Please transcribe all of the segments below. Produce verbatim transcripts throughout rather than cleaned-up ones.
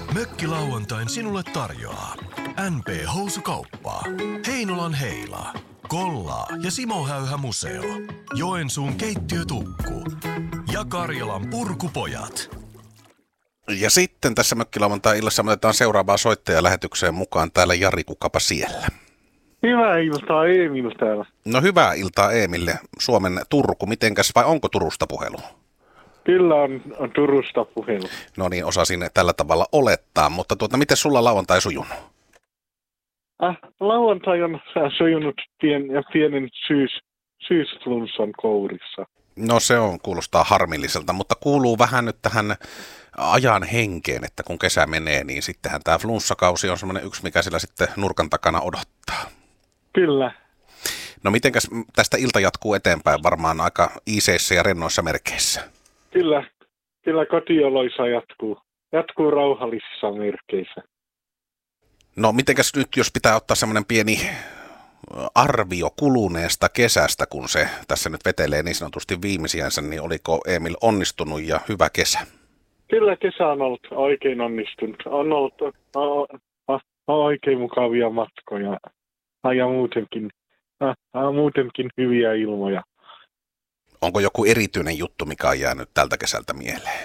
Mökkilauantain sinulle tarjoaa N P-housukauppaa, Heinolan Heila, Kollaa ja Simo Häyhä Museo, Joensuun keittiötukku ja Karjalan Purkupojat. Ja sitten tässä Mökkilauantai-illassa me otetaan seuraavaa soittajaa lähetykseen mukaan. Täällä Jari, kukapa siellä? Hyvää iltaa, Emil täällä. No hyvää iltaa Emille. Suomen Turku, mitenkäs vai onko Turusta puhelu? Kyllä on, on Turusta puhelu. No niin, osasin tällä tavalla olettaa, mutta tuota, miten sulla lauantai sujunut? Äh, lauantai on sujunut pien, ja pienen syys, syysflunssan kourissa. No se on, kuulostaa harmilliselta, mutta kuuluu vähän nyt tähän ajan henkeen, että kun kesä menee, niin sittenhän tämä flunssakausi on semmoinen yksi, mikä sillä sitten nurkan takana odottaa. Kyllä. No mitenkäs tästä ilta jatkuu eteenpäin varmaan aika iiseissä ja rennoissa merkeissä? Kyllä, kyllä kotioloissa jatkuu, jatkuu rauhallisissa merkeissä. No mitenkäs nyt, jos pitää ottaa semmoinen pieni arvio kuluneesta kesästä, kun se tässä nyt vetelee niin sanotusti viimeisiänsä, niin oliko Emil onnistunut ja hyvä kesä? Kyllä kesä on ollut oikein onnistunut. On ollut o, o, oikein mukavia matkoja ja muutenkin, a, muutenkin hyviä ilmoja. Onko joku erityinen juttu, mikä on jäänyt tältä kesältä mieleen?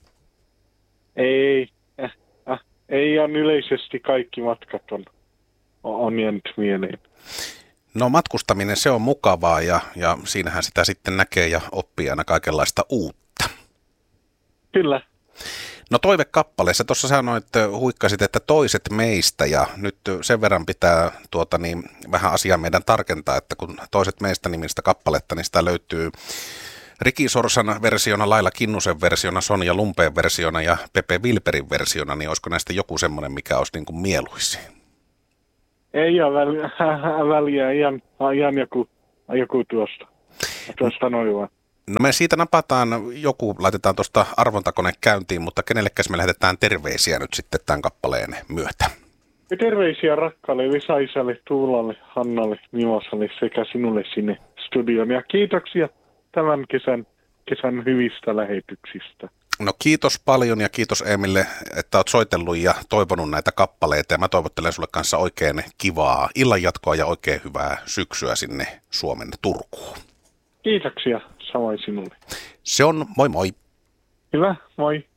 Ei, äh, äh, ei ihan yleisesti kaikki matkat on, on jäänyt mieleen. No matkustaminen, se on mukavaa ja, ja siinähän sitä sitten näkee ja oppii aina kaikenlaista uutta. Kyllä. No toivekappaleessa, tuossa sanoit, että huikkasit, että toiset meistä ja nyt sen verran pitää tuota niin, vähän asiaa meidän tarkentaa, että kun toiset meistä nimistä kappaletta, niin sitä löytyy Riki Sorsan versiona, Laila Kinnusen versiona, Sonja Lumpeen versiona ja Pepe Wilperin versiona, niin olisiko näistä joku semmoinen, mikä olisi niin kuin mieluisi? Ei ole väliä, väliä ihan, ihan joku, joku tuosta, tuosta noin vaan. No me siitä napataan, joku laitetaan tuosta arvontakone käyntiin, mutta kenellekäs me lähetetään terveisiä nyt sitten tämän kappaleen myötä? Ja terveisiä rakkaalle Vesaisalle, Tuulalle, Hannalle, Mimosalle sekä sinulle sinne studioon. Ja kiitoksia tämän kesän, kesän hyvistä lähetyksistä. No kiitos paljon ja kiitos Emille, että olet soitellut ja toivonut näitä kappaleita. Ja mä toivottelen sulle kanssa oikein kivaa illanjatkoa ja oikein hyvää syksyä sinne Suomen Turkuun. Kiitoksia, samoin sinulle. Se on, moi moi. Hyvä, moi.